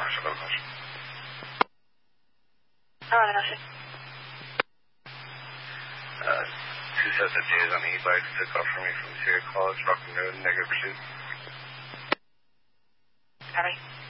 Two sets of J's on e-bikes took off for me from Sierra College, Rockland Road, negative pursuit. Copy.